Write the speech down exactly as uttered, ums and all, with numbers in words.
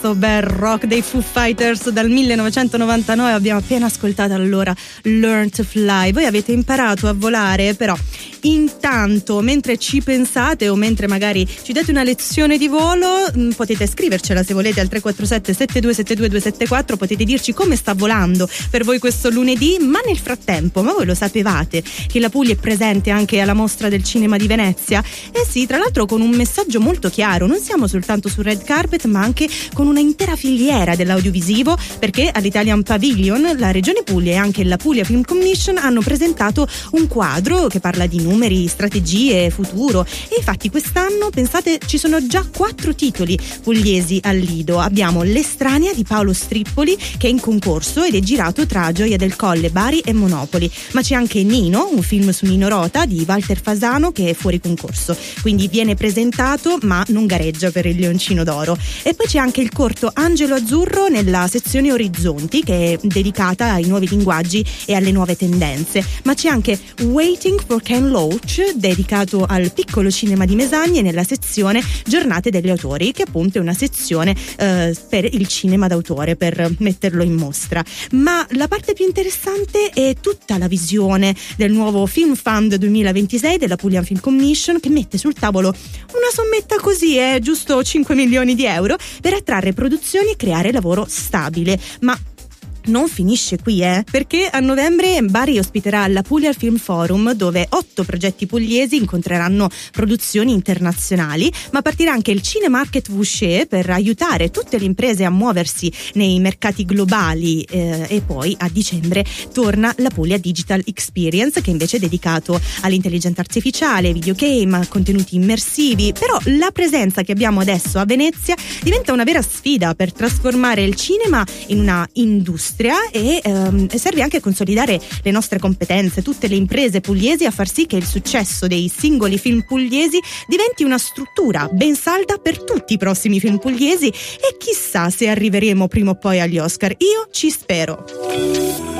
Bel rock dei Foo Fighters dal millenovecentonovantanove. Abbiamo appena ascoltato allora Learn to Fly. Voi avete imparato a volare, però intanto mentre ci pensate o mentre magari ci date una lezione di volo, mh, potete scrivercela se volete al tre quattro sette sette due sette due due sette quattro. Potete dirci come sta volando per voi questo lunedì. Ma nel frattempo, ma voi lo sapevate che la Puglia è presente anche alla Mostra del Cinema di Venezia? Eh sì, tra l'altro con un messaggio molto chiaro. Non siamo soltanto sul red carpet, ma anche con una intera filiera dell'audiovisivo, perché all'Italian Pavilion la Regione Puglia e anche la Puglia Film Commission hanno presentato un quadro che parla di numeri, strategie, futuro. E infatti quest'anno, pensate, ci sono già quattro titoli pugliesi al Lido. Abbiamo L'Estranea di Paolo Strippoli, che è in concorso ed è girato tra Gioia del Colle, Bari e Monopoli, ma c'è anche Nino, un film su Nino Rota di Walter Fasano, che è fuori concorso, quindi viene presentato ma non gareggia per il Leoncino d'Oro. E poi c'è anche il corto Angelo Azzurro nella sezione Orizzonti, che è dedicata ai nuovi linguaggi e alle nuove tendenze, ma c'è anche Waiting for Ken Loach, dedicato al piccolo cinema di Mesagne nella sezione Giornate degli Autori, che appunto è una sezione eh, per il cinema d'autore, per metterlo in mostra. Ma la parte più interessante è tutta la visione del nuovo Film Fund duemilaventisei della Puglia Film Commission, che mette sul tavolo una sommetta così, è eh, giusto cinque milioni di euro, per attrarre produzioni e creare lavoro stabile. Ma non finisce qui, eh, perché a novembre Bari ospiterà la Puglia Film Forum, dove otto progetti pugliesi incontreranno produzioni internazionali, ma partirà anche il Cinemarket Voucher per aiutare tutte le imprese a muoversi nei mercati globali, eh, e poi a dicembre torna la Puglia Digital Experience, che invece è dedicato all'intelligenza artificiale, videogame, contenuti immersivi. Però la presenza che abbiamo adesso a Venezia diventa una vera sfida per trasformare il cinema in una industria e ehm, serve anche a consolidare le nostre competenze, tutte le imprese pugliesi, a far sì che il successo dei singoli film pugliesi diventi una struttura ben salda per tutti i prossimi film pugliesi, e chissà se arriveremo prima o poi agli Oscar. Io ci spero.